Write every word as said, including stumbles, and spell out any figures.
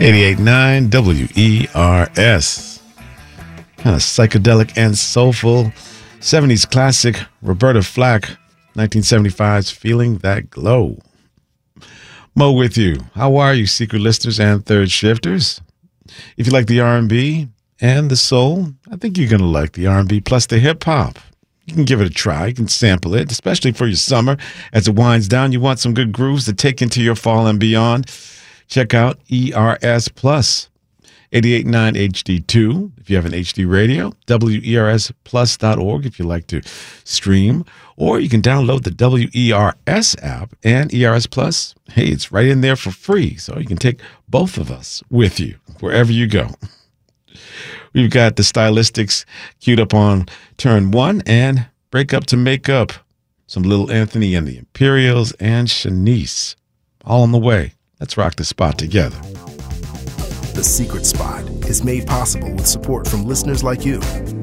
eighty-eight point nine W E R S. Kind of psychedelic and soulful. seventies classic, Roberta Flack, nineteen seventy-five's Feeling That Glow. Mo with you. How are you, secret listeners and third shifters? If you like the R and B and the soul, I think you're going to like the R and B plus the hip-hop. You can give it a try. You can sample it, especially for your summer. As it winds down, you want some good grooves to take into your fall and beyond. Check out E R S Plus, eighty-eight point nine H D two if you have an H D radio, W E R S plus dot org if you like to stream, or you can download the W E R S app and E R S Plus. Hey, it's right in there for free, so you can take both of us with you wherever you go. We've got the Stylistics queued up on turn one and Break Up to Make Up. Some Little Anthony and the Imperials and Shanice. All on the way. Let's rock the spot together. The Secret Spot is made possible with support from listeners like you.